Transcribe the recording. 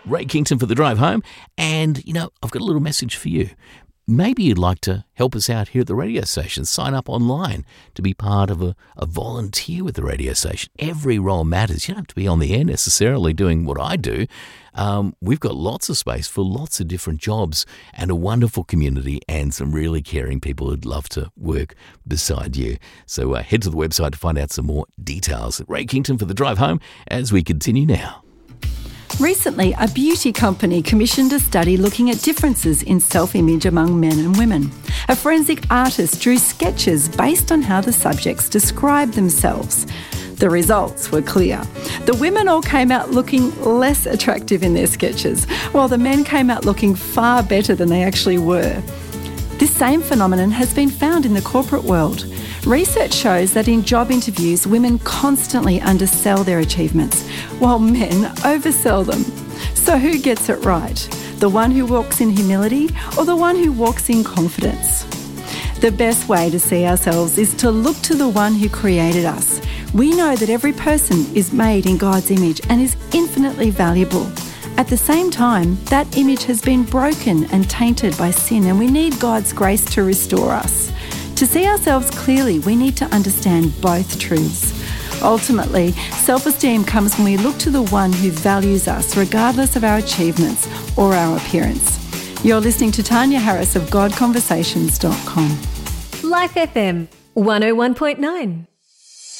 Ray Kington for the drive home. And, I've got a little message for you. Maybe you'd like to help us out here at the radio station. Sign up online to be part of a volunteer with the radio station. Every role matters. You don't have to be on the air necessarily doing what I do. We've got lots of space for lots of different jobs and a wonderful community and some really caring people who'd love to work beside you. So head to the website to find out some more details. Ray Kington for the drive home as we continue now. Recently, a beauty company commissioned a study looking at differences in self-image among men and women. A forensic artist drew sketches based on how the subjects described themselves. The results were clear. The women all came out looking less attractive in their sketches, while the men came out looking far better than they actually were. This same phenomenon has been found in the corporate world. Research shows that in job interviews, women constantly undersell their achievements, while men oversell them. So who gets it right? The one who walks in humility or the one who walks in confidence? The best way to see ourselves is to look to the one who created us. We know that every person is made in God's image and is infinitely valuable. At the same time, that image has been broken and tainted by sin, and we need God's grace to restore us. To see ourselves clearly, we need to understand both truths. Ultimately, self-esteem comes when we look to the one who values us regardless of our achievements or our appearance. You're listening to Tanya Harris of GodConversations.com. Life FM 101.9.